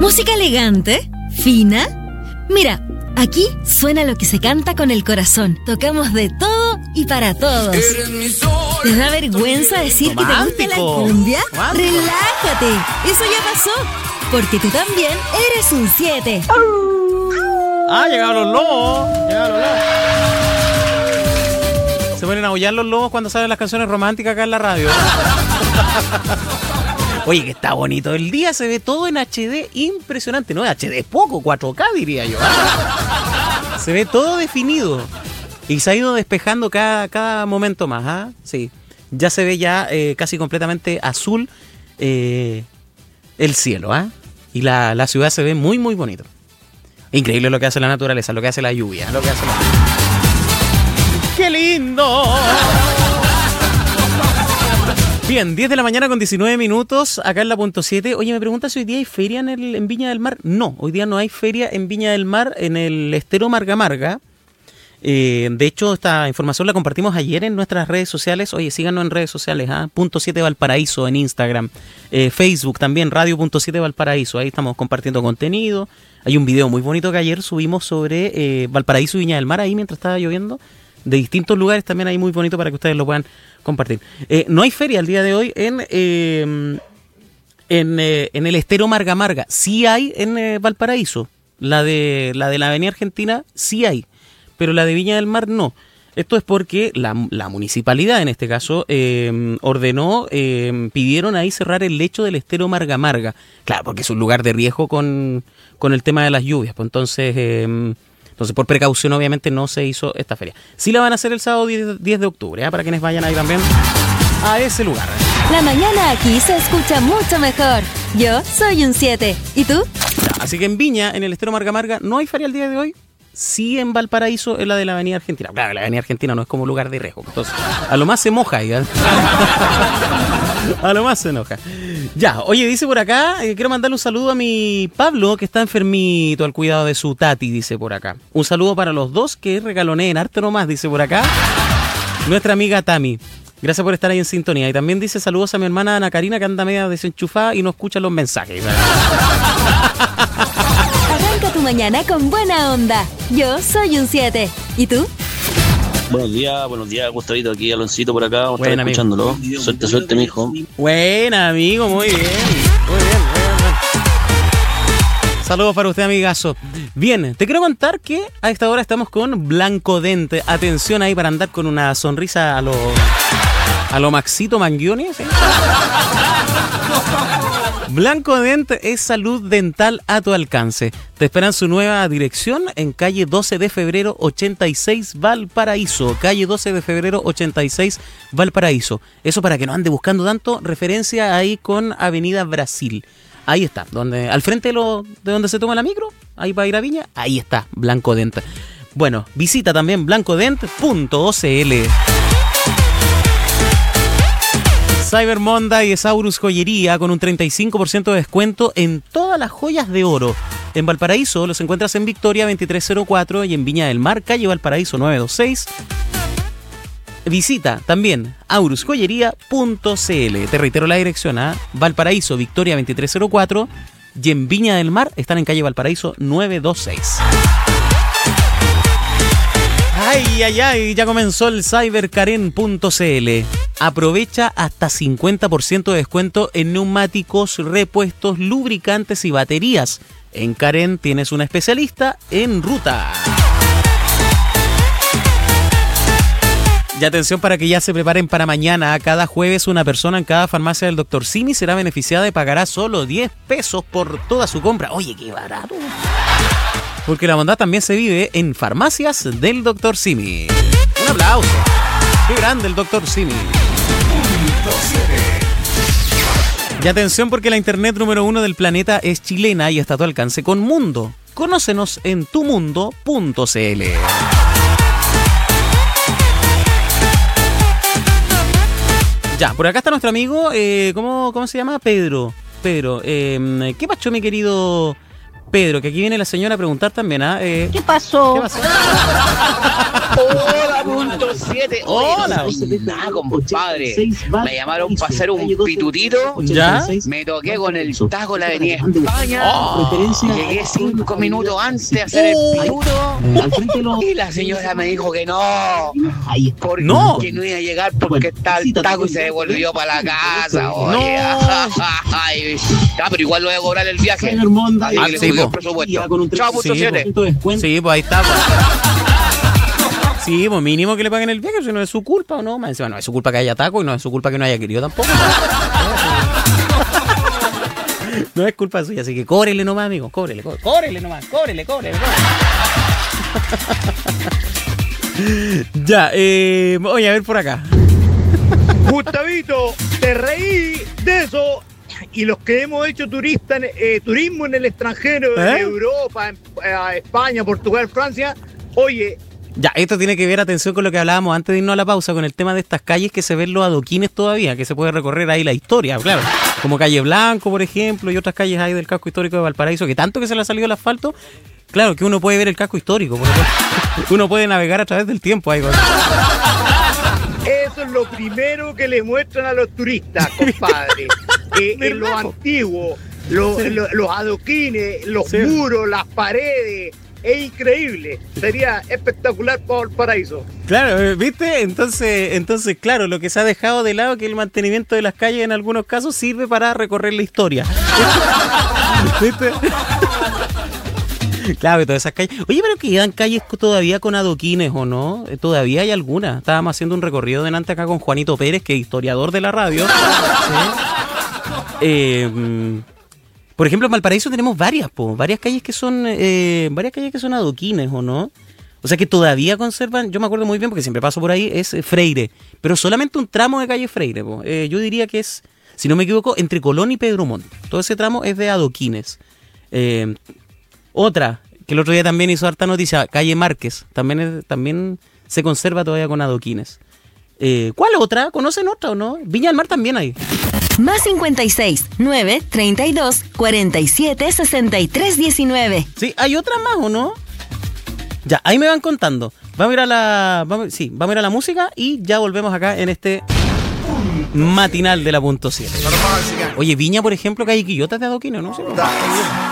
¿Música elegante? ¿Fina? Mira, aquí suena lo que se canta con el corazón. Tocamos de todo y para todos. ¿Te da vergüenza decir que te gusta la cumbia? ¡Relájate! Eso ya pasó. Porque tú también eres un 7. Llegaron los lobos. Se ponen a aullar los lobos cuando salen las canciones románticas acá en la radio. Oye, que está bonito. El día se ve todo en HD, impresionante. No, HD es poco, 4K diría yo. Se ve todo definido. Y se ha ido despejando cada momento más. Sí. Ya se ve ya casi completamente azul el cielo. Y la ciudad se ve muy, muy bonito. Increíble lo que hace la naturaleza, lo que hace la lluvia. ¡Qué lindo! Bien, 10 de la mañana con 19 minutos, acá en la punto 7. Oye, me pregunta si hoy día hay feria en Viña del Mar. No, hoy día no hay feria en Viña del Mar, en el Estero Marga Marga. De hecho, esta información la compartimos ayer en nuestras redes sociales. Oye, síganos en redes sociales, punto 7 Valparaíso en Instagram, Facebook también, Radio.7 Valparaíso. Ahí estamos compartiendo contenido. Hay un video muy bonito que ayer subimos sobre Valparaíso y Viña del Mar, ahí mientras estaba lloviendo. De distintos lugares también hay muy bonito para que ustedes lo puedan compartir. No hay feria el día de hoy en el Estero Marga Marga. Sí hay en Valparaíso. La de la Avenida Argentina sí hay, pero la de Viña del Mar no. Esto es porque la municipalidad, en este caso, ordenó, pidieron ahí cerrar el lecho del Estero Marga Marga. Claro, porque es un lugar de riesgo con el tema de las lluvias. Pues entonces, por precaución, obviamente, no se hizo esta feria. Sí la van a hacer el sábado 10 de octubre, para quienes vayan ahí también a ese lugar. La mañana aquí se escucha mucho mejor. Yo soy un 7. ¿Y tú? Así que en Viña, en el Estero Marga Marga, no hay feria el día de hoy. Sí en Valparaíso, es la de la Avenida Argentina. Claro, la Avenida Argentina no es como lugar de riesgo. Entonces, a lo más se moja ahí. A lo más se enoja. Ya, oye, dice por acá, quiero mandarle un saludo a mi Pablo, que está enfermito, al cuidado de su tati, dice por acá. Un saludo para los dos, que regaloneen arte nomás, dice por acá nuestra amiga Tami. Gracias por estar ahí en sintonía. Y también dice saludos a mi hermana Ana Karina, que anda media desenchufada y no escucha los mensajes. Arranca tu mañana con buena onda. Yo soy un 7. ¿Y tú? Buenos días, Gustavito, aquí Aloncito por acá, vamos a estar escuchándolo. Suerte, mijo. Buena, amigo, muy bien. Saludos para usted, amigazo. Bien, te quiero contar que a esta hora estamos con Blanco Dente. Atención ahí para andar con una sonrisa a lo Maxito Mangione, ¿sí? Blanco Dente es salud dental a tu alcance. Te esperan su nueva dirección en calle 12 de febrero 86 Valparaíso. Calle 12 de febrero 86 Valparaíso. Eso para que no ande buscando tanto, referencia ahí con Avenida Brasil. Ahí está, al frente de donde se toma la micro, ahí para ir a Viña, ahí está, Blanco Dente. Bueno, visita también blancodent.cl. Cyber Monday es Aurus Joyería con un 35% de descuento en todas las joyas de oro. En Valparaíso los encuentras en Victoria 2304 y en Viña del Mar, calle Valparaíso 926. Visita también aurusjoyería.cl. Te reitero la dirección, Valparaíso, Victoria 2304 y en Viña del Mar están en calle Valparaíso 926. Ay, ya comenzó el cyberkaren.cl. Aprovecha hasta 50% de descuento en neumáticos, repuestos, lubricantes y baterías. En Karen tienes una especialista en ruta. Y atención para que ya se preparen para mañana. Cada jueves una persona en cada farmacia del Dr. Simi será beneficiada y pagará solo 10 pesos por toda su compra. Oye, qué barato. Porque la bondad también se vive en farmacias del Dr. Simi. Un aplauso. Qué grande el Dr. Simi. Y atención porque la internet número 1 del planeta es chilena y está a tu alcance con Mundo. Conócenos en tumundo.cl. Ya, por acá está nuestro amigo, ¿cómo se llama? Pedro, ¿qué pacho, mi querido Pedro, que aquí viene la señora a preguntar también. ¿Qué pasó? ¿Qué pasó? Hola, punto 7. Hola. Nada, compadre. Me llamaron para hacer un pitutito. ¿Ya? Me toqué con el taco la avenida España. Llegué 5 minutos antes de hacer el pituto. Y la señora me dijo que no. Porque no iba a llegar porque está el taco y se devolvió para la casa. Oye. Pero igual lo voy a cobrar el viaje. Sí, el presupuesto. Chao, punto 7. Sí, pues ahí está. Pues. Sí, pues mínimo que le paguen el viaje, si no es su culpa o no. Más encima no es su culpa que haya taco y no es su culpa que no haya querido tampoco. No es culpa suya, así que cóbrele nomás, amigo. Cóbrele nomás. Cóbrele. Ya, voy a ver por acá. Gustavito, te reí de eso. Y los que hemos hecho turismo en el extranjero, en Europa, en España, Portugal, Francia, oye... Ya, esto tiene que ver, atención, con lo que hablábamos antes de irnos a la pausa, con el tema de estas calles que se ven los adoquines todavía, que se puede recorrer ahí la historia, claro. Como Calle Blanco, por ejemplo, y otras calles ahí del casco histórico de Valparaíso, que tanto que se le ha salido el asfalto, claro, que uno puede ver el casco histórico, porque uno puede navegar a través del tiempo ahí. Eso es lo primero que le muestran a los turistas, compadre. En lo antiguo, los adoquines, los muros, las paredes. Es increíble, sería espectacular para el paraíso. Claro, ¿viste? Entonces, claro, lo que se ha dejado de lado, que el mantenimiento de las calles en algunos casos sirve para recorrer la historia. ¿Viste? Claro, todas esas calles. Oye, pero quedan calles todavía con adoquines, ¿o no? Todavía hay algunas. Estábamos haciendo un recorrido delante acá con Juanito Pérez, que es historiador de la radio. ¿Sí? Por ejemplo, en Valparaíso tenemos varias calles que son adoquines, ¿o no? O sea que todavía conservan, yo me acuerdo muy bien porque siempre paso por ahí, es Freire, pero solamente un tramo de calle Freire, yo diría que es, si no me equivoco, entre Colón y Pedro Montt. Todo ese tramo es de adoquines. Otra, que el otro día también hizo harta noticia, calle Márquez, también se conserva todavía con adoquines. ¿Cuál otra? ¿Conocen otra o no? Viña del Mar también hay. Más 56 9 32 47 63 19. Sí, hay otra más, ¿o no? Ya, ahí me van contando. Vamos a ir a la música y ya volvemos acá en este matinal de la punto 7. Oye, Viña, por ejemplo, que hay quillotas de adoquines, ¿no? Sí,